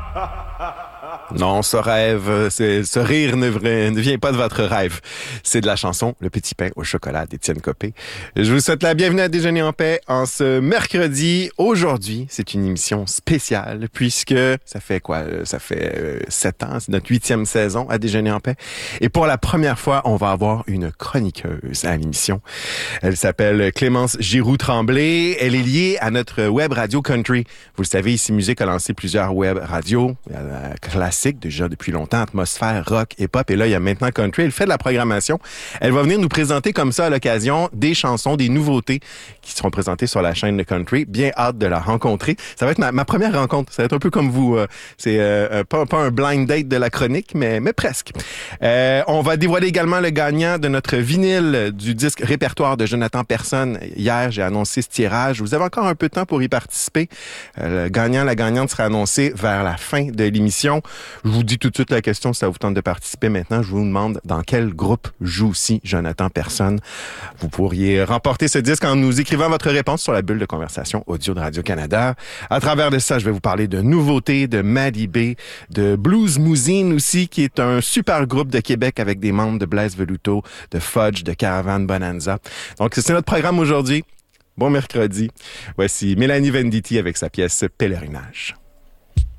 Non, ce rêve, ce rire ne vient pas de votre rêve. C'est de la chanson Le Petit Pain au chocolat d'Étienne Copé. Je vous souhaite la bienvenue à Déjeuner en paix en ce mercredi. Aujourd'hui, c'est une émission spéciale puisque ça fait 7 ans, c'est notre 8e saison à Déjeuner en paix. Et pour la première fois, on va avoir une chroniqueuse à l'émission. Elle s'appelle Clémence Giroux-Tremblay. Elle est liée à notre web radio country. Vous le savez, Ici Musique a lancé plusieurs web radios classiques déjà depuis longtemps, atmosphère, rock, hip-hop, et là, il y a maintenant country. Elle fait de la programmation. Elle va venir nous présenter comme ça à l'occasion des chansons, des nouveautés qui seront présentées sur la chaîne de country. Bien hâte de la rencontrer. Ça va être ma première rencontre. Ça va être un peu comme vous. C'est pas un blind date de la chronique, mais presque. On va dévoiler également le gagnant de notre vinyle du disque répertoire de Jonathan Persson. Hier, j'ai annoncé ce tirage. Vous avez encore un peu de temps pour y participer. Le gagnant, la gagnante sera annoncé vers la fin de l'émission. Je vous dis tout de suite la question si ça vous tente de participer maintenant. Je vous demande dans quel groupe joue aussi Jonathan Persson. Vous pourriez remporter ce disque en nous écrivant votre réponse sur la bulle de conversation audio de Radio-Canada. À travers de ça, je vais vous parler de nouveautés, de Maddie B, de Blues Mousine aussi, qui est un super groupe de Québec avec des membres de Blaise Veluto, de Fudge, de Caravan Bonanza. Donc, c'est notre programme aujourd'hui. Bon mercredi. Voici Mélanie Venditti avec sa pièce Pèlerinage.